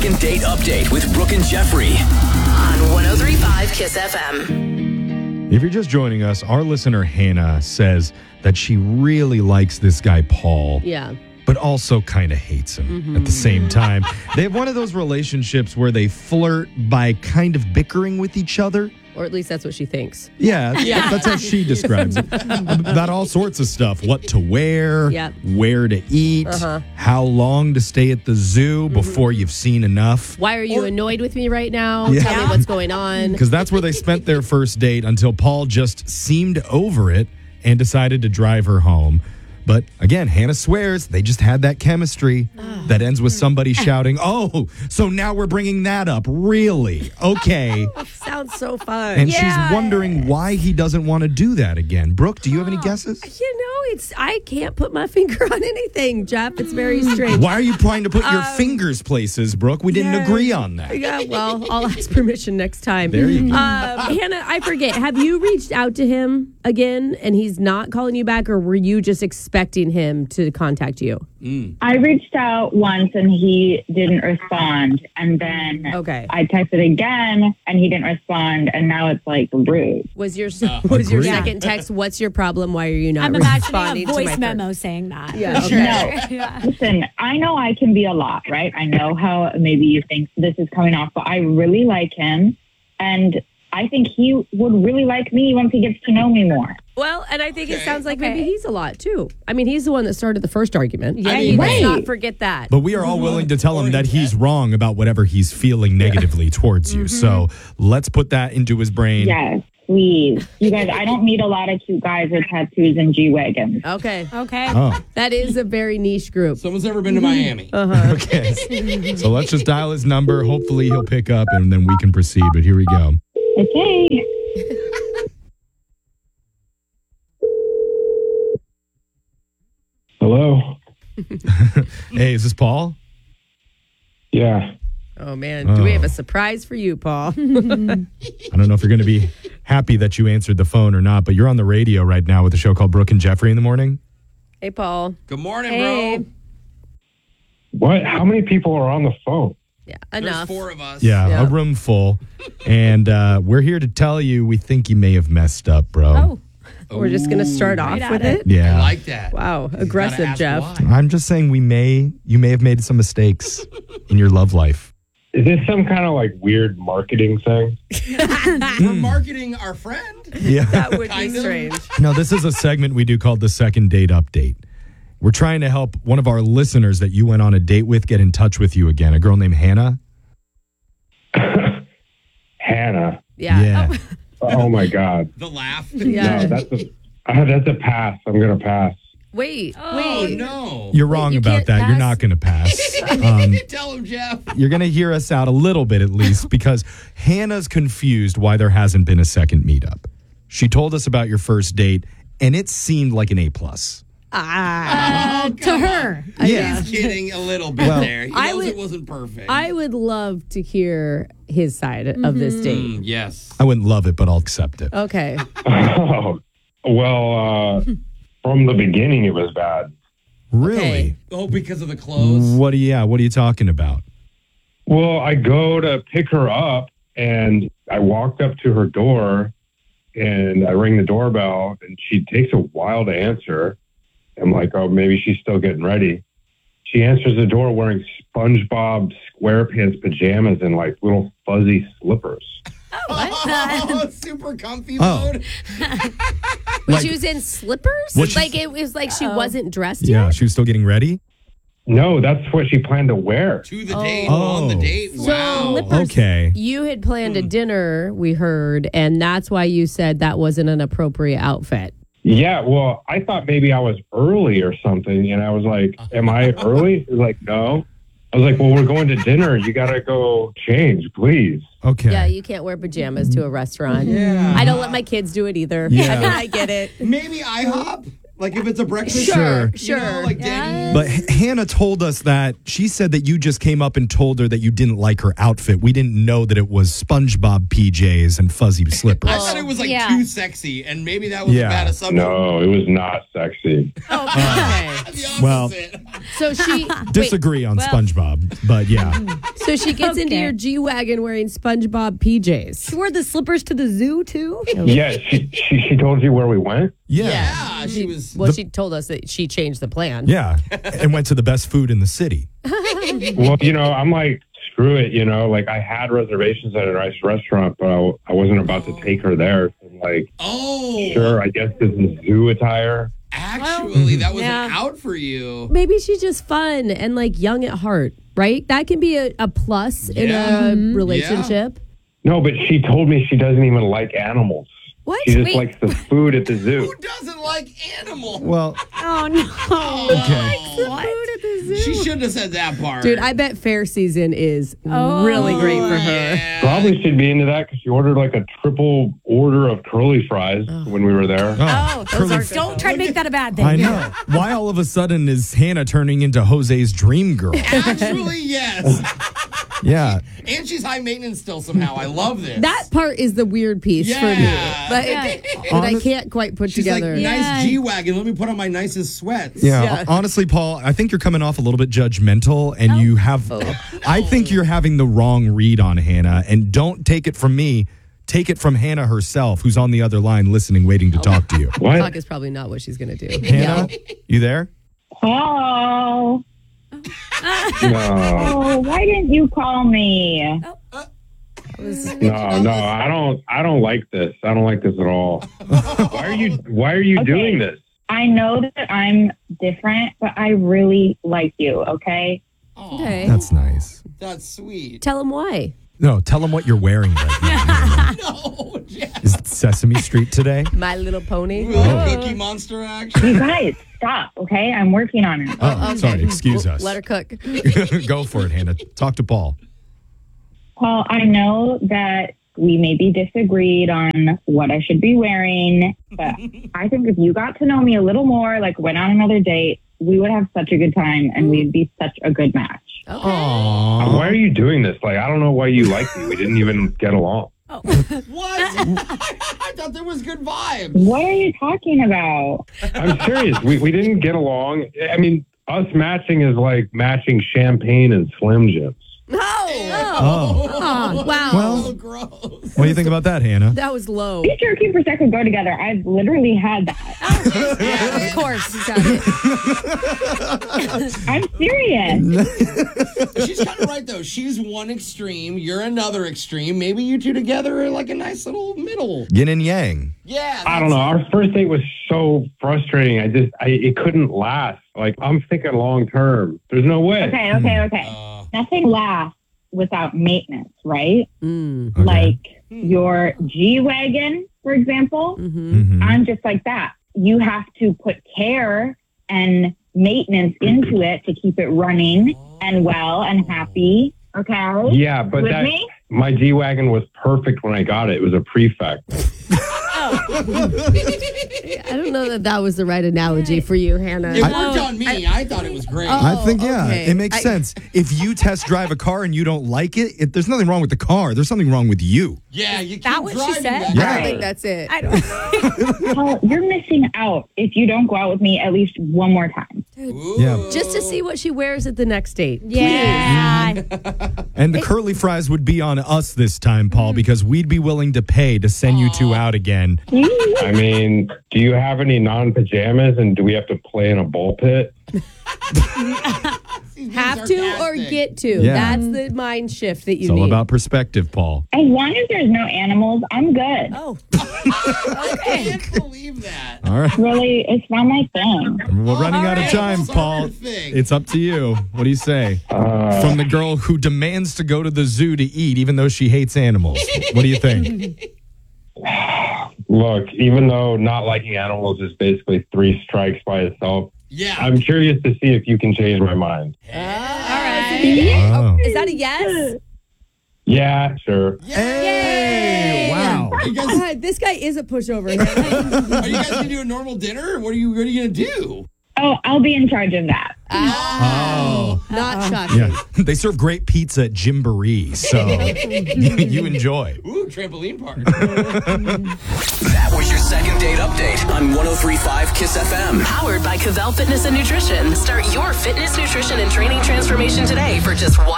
second date update with Brooke and Jeffrey on 103.5 Kiss FM. If you're just joining us, our listener Hannah says that she really likes this guy, Paul. Yeah. But also kind of hates him at the same time. They have one of those relationships where they flirt by kind of bickering with each other. Or at least that's what she thinks. Yeah, that's how she describes it. About all sorts of stuff. What to wear, where to eat, how long to stay at the zoo before you've seen enough. Why are you annoyed with me right now? Tell me what's going on. Because that's where they spent their first date until Paul just seemed over it and decided to drive her home. But again, Hannah swears they just had that chemistry that ends with somebody shouting, "Oh, so now we're bringing that up. Really? Okay." Sounds so fun. And she's wondering why he doesn't want to do that again. Brooke, do you have any guesses? I can't put my finger on anything, Jeff. It's very strange. Why are you trying to put your fingers places, Brooke? We didn't agree on that. Yeah, well, I'll ask permission next time. There you go. Hannah, I forget. Have you reached out to him again and he's not calling you back, or were you just expecting him to contact you? I reached out once and he didn't respond. And then I texted again and he didn't respond. And now it's like rude. Was your second text, "What's your problem? Why are you not responding?" A voice memo saying that. Yeah, No, listen, I know I can be a lot, right? I know how maybe you think this is coming off, but I really like him. And I think he would really like me once he gets to know me more. Well, and I think it sounds like maybe he's a lot, too. I mean, he's the one that started the first argument. Yeah, let's not forget that. But we are all willing to tell him that he's wrong about whatever he's feeling negatively towards you. So let's put that into his brain. Yes, please. You guys, I don't meet a lot of cute guys with tattoos and G-Wagons. Okay. Oh. That is a very niche group. Someone's ever been to Miami. Okay. So let's just dial his number. Hopefully he'll pick up and then we can proceed. But here we go. Okay. Hello. Hey, is this Paul? Yeah. Oh, man. Do we have a surprise for you, Paul? I don't know if you're going to be happy that you answered the phone or not, but you're on the radio right now with a show called Brooke and Jeffrey in the morning. Hey, Paul. Good morning, bro. What? How many people are on the phone? Yeah, There's enough. 4 of us. Yeah, a room full. And we're here to tell you we think you may have messed up, bro. We're just going to start off with it? Yeah. I like that. Wow, aggressive, Ask Jeff. why. I'm just saying you may have made some mistakes in your love life. Is this some kind of like weird marketing thing? We're marketing our friend. Yeah. That would be Kind of. strange. No, this is a segment we do called the second date update. We're trying to help one of our listeners that you went on a date with get in touch with you again. A girl named Hannah. Hannah. Yeah. Oh my God. The laugh. Yeah. No, that's a pass. I'm gonna pass. Wait. Oh, no. You're wrong you about can't that. You're pass? not going to pass. Tell him, Jeff. You're going to hear us out a little bit at least because Hannah's confused why there hasn't been a second meetup. She told us about your first date, and it seemed like an A+. To her. He's kidding a little bit there. He knows it wasn't perfect. I would love to hear his side of this date. Yes. I wouldn't love it, but I'll accept it. Okay. Oh, well, from the beginning it was bad. Really? Okay. Oh, because of the clothes? What are you talking about? Well, I go to pick her up and I walked up to her door and I ring the doorbell and she takes a while to answer. I'm like, oh, maybe she's still getting ready. She answers the door wearing SpongeBob SquarePants pajamas and like little fuzzy slippers. Oh, super comfy Oh. mode. But she was in slippers? Like it was like she wasn't dressed Yeah, yet? she was still getting ready? No, that's what she planned to wear. To the date, Oh. on the date. Wow. Okay. You had planned a dinner, we heard, and that's why you said that wasn't an appropriate outfit. Yeah, well, I thought maybe I was early or something, and I was like, am I early? It was like, no. I was like, well, we're going to dinner. You got to go change, please. Okay. Yeah, you can't wear pajamas to a restaurant. Yeah. I don't let my kids do it either. Yeah. I mean, I get it. Maybe IHOP? Like if it's a breakfast. Sure. You know, like Denny's. But Hannah told us that she said that you just came up and told her that you didn't like her outfit. We didn't know that it was SpongeBob PJs and fuzzy slippers. I thought it was like Yeah. too sexy, and maybe that was Yeah. a bad assumption. No, it was not sexy. Okay. The Well, opposite. So she Disagree on SpongeBob, but yeah. so she gets into Okay. your G-Wagon wearing SpongeBob PJs. She wore the slippers to the zoo, too? Yeah, she told you where we went? Yeah. yeah, she was. Well, she told us that she changed the plan. Yeah. And went to the best food in the city. Well, I'm like, screw it, like I had reservations at a nice restaurant, but I wasn't about to take her there. So I'm like, Oh, sure, I guess this is zoo attire. actually, that was yeah. an out for you. Maybe she's just fun and like young at heart, right? That can be a plus in Yeah. a relationship. No, but she told me she doesn't even like animals. What? She just Wait. likes the food at the zoo. Who doesn't like animals? Well, Oh, no. okay. What? She shouldn't have said that part. Dude, I bet fair season is Oh. really great for her. Yeah. Probably should be into that because she ordered like a triple order of curly fries when we were there. Oh, curly- don't try to make that a bad thing. I know. Why all of a sudden is Hannah turning into Jose's dream girl? Actually, yes. Yeah. And she's high maintenance still somehow. I love this. That part is the weird piece for me. Yeah. But, Yeah. but I can't quite put She's together. like, nice Yeah. G-Wagon. Let me put on my nicest sweats. Yeah, honestly, Paul, I think you're coming off a little bit judgmental, and you have. I think you're having the wrong read on Hannah, and don't take it from me. Take it from Hannah herself, who's on the other line, listening, waiting to talk to you. Talk What? is probably not what she's going to do. Hannah, you there? Hello. No, Oh, why didn't you call me? no, I don't like this. I don't like this at all. Why are you doing this? I know that I'm different, but I really like you, okay? Okay. That's nice. That's sweet. Tell him why. No, tell them what you're wearing right now. No, Jess. Is it Sesame Street today? My Little Pony. Little Cookie Monster action. You guys, stop, okay? I'm working on it. Oh, sorry. Excuse us. Let her cook. Go for it, Hannah. Talk to Paul. Paul, I know that we maybe disagreed on what I should be wearing, but I think if you got to know me a little more, like went on another date, we would have such a good time and we'd be such a good match. Why are you doing this? Like, I don't know why you like me. We didn't even get along. What? I thought there was good vibes. What are you talking about? I'm serious. We didn't get along. I mean, us matching is like matching champagne and Slim Jims. Oh. Wow. Well, So gross. what do you think about that, Hannah? That was low. Beef jerky and Prosecco go together. I've literally had that. Yeah, of course. I'm serious. She's kind of right, though. She's one extreme. You're another extreme. Maybe you two together are like a nice little middle. Yin and yang. Yeah. I don't know. Our first date was so frustrating. It couldn't last. Like, I'm thinking long term. There's no way. Okay. Nothing lasts without maintenance, right? Okay. Like your G-Wagon, for example. Mhm. I'm just like that. You have to put care and maintenance into it to keep it running and well and happy. Okay? Yeah, but With me? my G-Wagon was perfect when I got it. It was a prefect. I don't know that was the right analogy for you, Hannah. It worked on me. I thought it was great. I think, yeah, okay. it makes sense. If you test drive a car and you don't like it, there's nothing wrong with the car. There's something wrong with you. yeah, you keep that what she driving said? that Yeah. I car. think that's it. I don't. Paul, you're missing out if you don't go out with me at least one more time. Ooh. Yeah. Just to see what she wears at the next date. Yeah. And the curly fries would be on us this time, Paul, because we'd be willing to pay to send you two out again. I mean, do you have any non-pajamas and do we have to play in a ball pit? She's being Have to or sarcastic. get to. Yeah. That's the mind shift that you It's all need. about perspective, Paul. As long as there's no animals, I'm good. Oh. I can't believe that. All right. Really, it's not my thing. We're running out of right. time, It's not Paul. your thing. It's up to you. What do you say? From the girl who demands to go to the zoo to eat, even though she hates animals. What do you think? Look, even though not liking animals is basically 3 strikes by itself, Yeah. I'm curious to see if you can change my mind. All right. Oh. Is that a yes? Yeah, sure. Hey! Wow. Wow. Are you guys God, this guy is a pushover. gonna do a normal dinner? What are you gonna do? Oh, I'll be in charge of that. Oh. Not shocking. Yeah. They serve great pizza at Gymboree, so you enjoy. Ooh, trampoline park. That was your second date update on 103.5 Kiss FM. Powered by Cavell Fitness and Nutrition. Start your fitness, nutrition, and training transformation today for just $1.